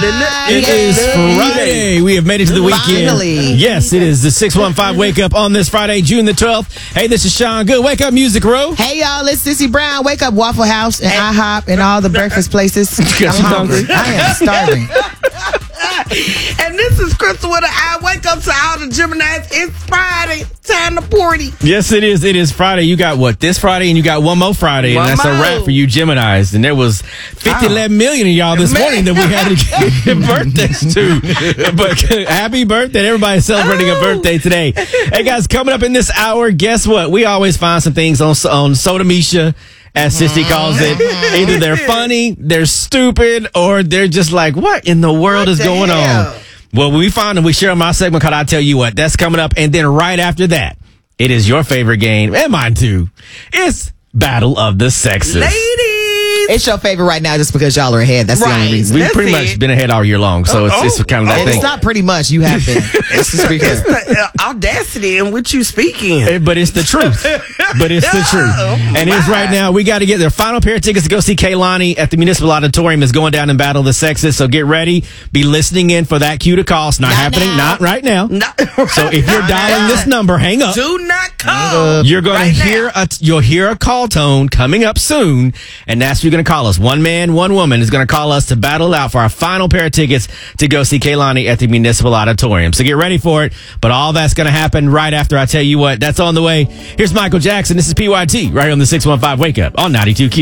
It is Friday. We have made it to the weekend. Finally. Yes, it is the 615 Wake Up on this Friday, June the 12th. Hey, this is Sean Good. Wake Up Music Row. Hey, y'all, it's Sissy Brown. Wake up Waffle House and IHOP and all the breakfast places. Yes, I'm hungry. I am starving. And this is Crystal with an I wake up to all the Geminis. It's Friday. Time to party. Yes, it is. It is Friday. You got what? This Friday, and you got one more Friday, One and that's a more. wrap for you Geminis. And there was 11 million of y'all this morning that we had to give birthdays to. But happy birthday. Everybody's celebrating a birthday today. Hey, guys, coming up in this hour, guess what? We always find some things on Soda Misha, as Sissy calls it. Either they're funny, they're stupid, or they're just like, what in the world is going on? Well, we find them. We share them our segment called I Tell You What. That's coming up. And then right after that, it is your favorite game, and mine too. It's Battle of the Sexes. Ladies. It's your favorite right now just because y'all are ahead. That's the only Right. reason. We've That's pretty it. much been ahead all year long, so it's kind of that And thing. it's not pretty much. You have been. It's just be clear. Audacity in which you speaking. But it's the truth. But it's the truth. And it's right now. We got to get their final pair of tickets to go see Kaylani at the Municipal Auditorium. Is going down in Battle of the Sexes. So get ready. Be listening in for that cue to call. It's not happening. now. Not right now. No. So if you're dialing this number, hang up. Do not call. You're going Right to hear you'll hear a call tone coming up soon, and that's who you're going to call us. One man, one woman is going to call us to battle it out for our final pair of tickets to go see Kaylani at the Municipal Auditorium. So get ready for it. But all that's going to happen right after I tell you what. That's on the way. Here's Michael Jackson. This is PYT right here on the 615 Wake Up on 92Q.